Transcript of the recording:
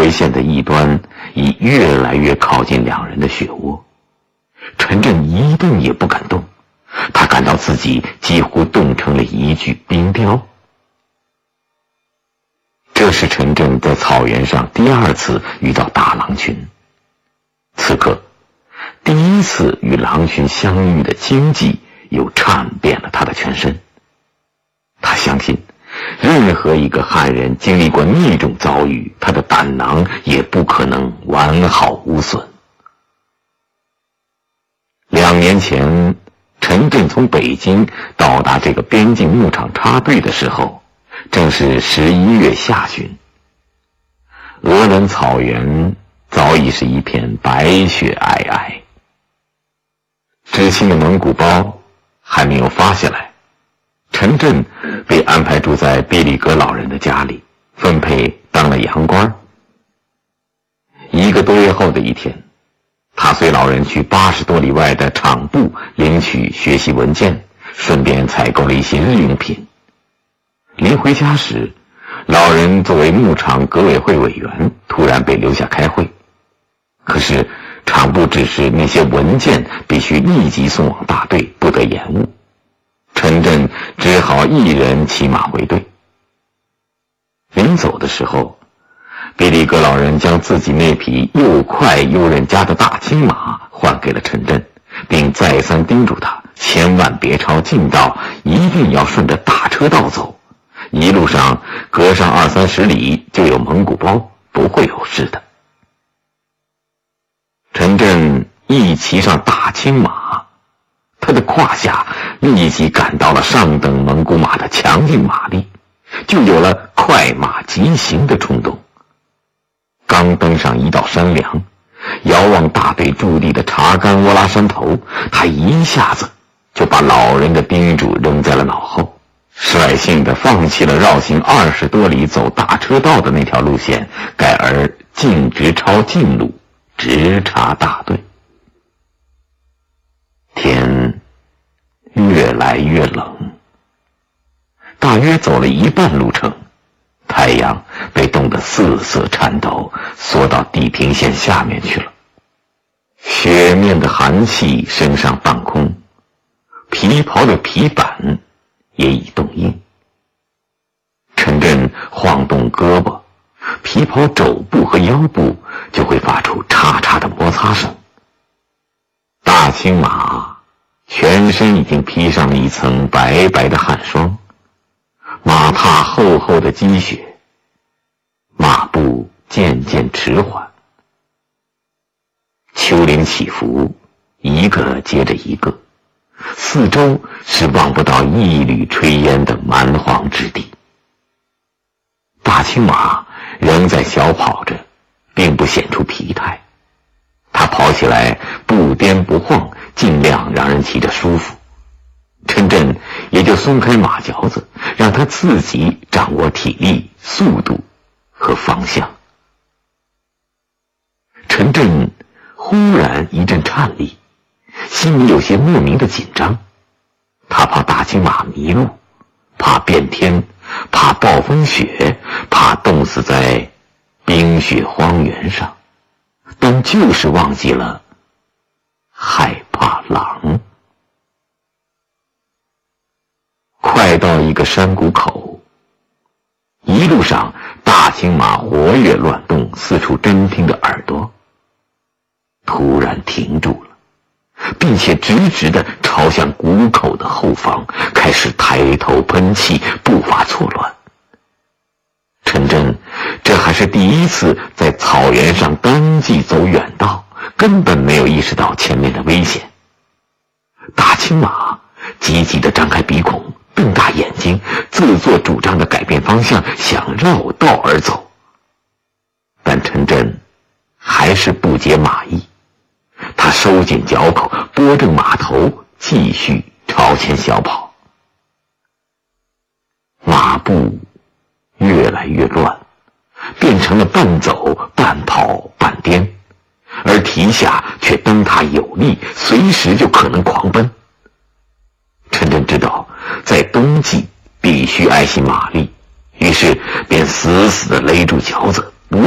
白线的一端已越来越靠近两人的血窝。陈震一动也不敢动，他感到自己几乎冻成了一具冰雕。这是陈震在草原上第二次遇到大狼群，此刻第一次与狼群相遇的惊悸又颤遍了他的全身。他相信任何一个汉人经历过那种遭遇，他的胆囊也不可能完好无损。2年前，陈震从北京到达这个边境牧场插队的时候，正是11月下旬。鄂伦草原早已是一片白雪皑皑，知青的蒙古包还没有发下来，陈震被安排住在毕力格老人的家里，分配当了洋官。1个多月后的一天，他随老人去80多里外的厂部领取学习文件，顺便采购了一些日用品。临回家时，老人作为牧场革委会委员突然被留下开会，可是厂部指示那些文件必须立即送往大队，不得延误。陈震只好一人骑马回队。临走的时候，毕力格老人将自己那匹又快又任家的大青马换给了陈震，并再三叮嘱他千万别抄近道，一定要顺着大车道走，一路上隔上20-30里就有蒙古包，不会有事的。陈震一骑上大青马，他的胯下立即感到了上等蒙古马的强劲马力，就有了快马疾行的冲动。刚登上一道山梁，遥望大队驻地的查干窝拉山头，他一下子就把老人的叮嘱扔在了脑后，率性地放弃了绕行20多里走大车道的那条路线，改而径直抄近路，直插大队。天越来越冷，大约走了一半路程，太阳被冻得瑟瑟颤抖，缩到地平线下面去了。雪面的寒气升上半空，皮袍的皮板也已冻硬。陈震晃动胳膊，皮袍肘部和腰部就会发出嚓嚓的摩擦声。大青马全身已经披上了一层白白的汗霜，马踏厚厚的积雪，马步渐渐迟缓。丘陵起伏，一个接着一个，四周是望不到一缕炊烟的蛮荒之地。大青马仍在小跑着，并不显出疲态，它跑起来不颠不晃，尽量让人骑着舒服。陈震也就松开马嚼子，让他自己掌握体力、速度和方向。陈震忽然一阵颤栗，心里有些莫名的紧张。他怕大青马迷路，怕变天，怕暴风雪，怕冻死在冰雪荒原上，但就是忘记了害怕狼。快到一个山谷口，一路上大青马活跃乱动，四处侦听着耳朵，突然停住了，并且直直地朝向谷口的后方，开始抬头喷气，步伐错乱。陈震这还是第一次在草原上单骑走远道，根本没有意识到前面的危险。大青马积极地张开鼻孔，瞪大眼睛，自作主张地改变方向，想绕道而走。但陈震还是不解马意，他收紧脚口，拨正马头，继续朝前小跑。马步越来越乱，变成了半走半跑半颠，而蹄下却蹬踏有力，随时就可能狂奔。陈震知道在冬季必须爱惜马力，于是便死死地勒住脚子，